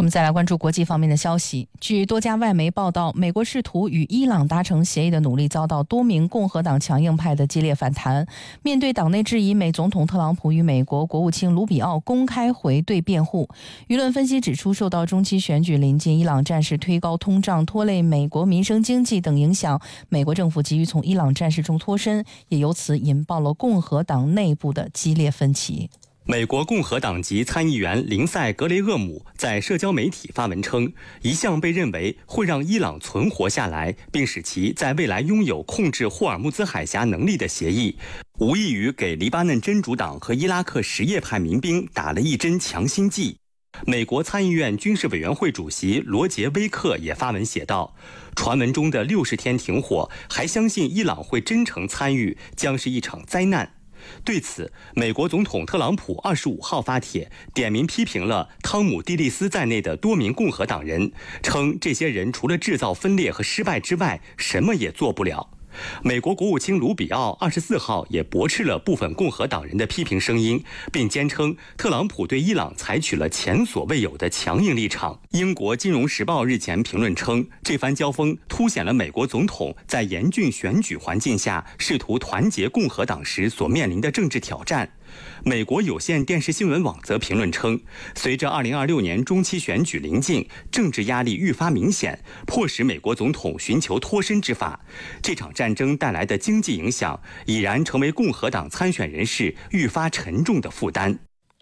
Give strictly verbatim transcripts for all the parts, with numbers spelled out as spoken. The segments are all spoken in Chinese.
们再来关注国际方面的消息。据多家外媒报道，美国试图与伊朗达成协议的努力遭到多名共和党强硬派的激烈反弹。面对党内质疑，美总统特朗普与美国国务卿卢比奥公开回对辩护。舆论分析指出，受到中期选举临近、伊朗战事推高通胀、拖累美国民生经济等影响，美国政府急于从伊朗战事中脱身，也由此引爆了共和党内部的激烈分歧。 美国共和党籍参议员林赛·格雷厄姆在社交媒体发文称，一项被认为会让伊朗存活下来，并使其在未来拥有控制霍尔木兹海峡能力的协议，无异于给黎巴嫩真主党和伊拉克什叶派民兵打了一针强心剂。美国参议院军事委员会主席罗杰·威克也发文写道，传闻中的六十天停火，还相信伊朗会真诚参与，将是一场灾难。对此，美国总统特朗普二十五号发帖，点名批评了汤姆·蒂利斯在内的多名共和党人，称这些人除了制造分裂和失败之外，什么也做不了。美国国务卿卢比奥二十四号也驳斥了部分共和党人的批评声音，并坚称特朗普对伊朗采取了前所未有的强硬立场。英国《金融时报》日前评论称，这番交锋凸显了美国总统在严峻选举环境下试图团结共和党时所面临的政治挑战。美国有线电视新闻网则评论称，随着二零二六年中期选举临近，政治压力愈发明显，迫使美国总统寻求脱身之法。这场战争带来的经济影响已然成为共和党参选人士愈发沉重的负担。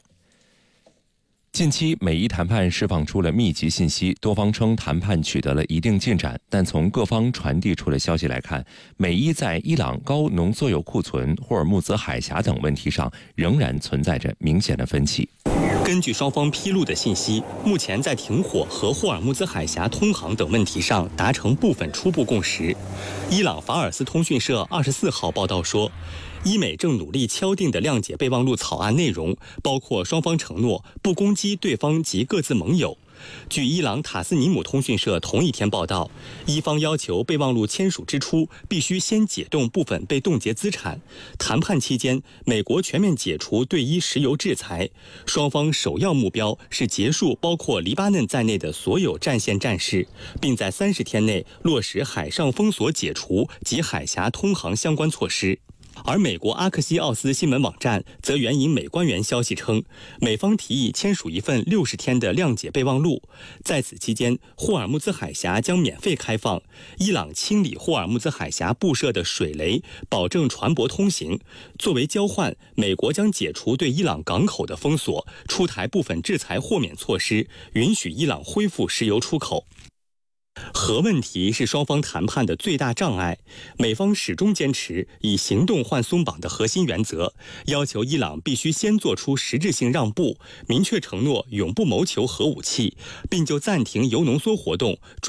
近期，美伊谈判释放出了密集信息，多方称谈判取得了一定进展，但从各方传递出的消息来看，美伊在伊朗高浓缩铀库存、霍尔木兹海峡等问题上仍然存在着明显的分歧。 根据双方披露的信息，目前在停火和霍尔木兹海峡通航等问题上达成部分初步共识。伊朗法尔斯通讯社二十四号报道说，伊美正努力敲定的谅解备忘录草案内容包括双方承诺不攻击对方及各自盟友。据伊朗塔斯尼姆通讯社同一天报道，伊方要求备忘录签署之初必须先解冻部分被冻结资产。谈判期间，美国全面解除对伊石油制裁，双方首要目标是结束包括黎巴嫩在内的所有战线战事，并在三十天内落实海上封锁解除及海峡通航相关措施。而美国阿克西奥斯新闻网站则援引美官员消息称，美方提议签署一份六十天的谅解备忘录，在此期间，霍尔木兹海峡将免费开放，伊朗清理霍尔木兹海峡布设的水雷，保证船舶通行。作为交换，美国将解除对伊朗港口的封锁，出台部分制裁豁免措施，允许伊朗恢复石油出口。核问题是双方谈判的最大障碍，美方始终坚持以行动换松绑的核心原则，要求伊朗必须先做出实质性让步，明确承诺永不谋求核武器，并就暂停铀浓缩活动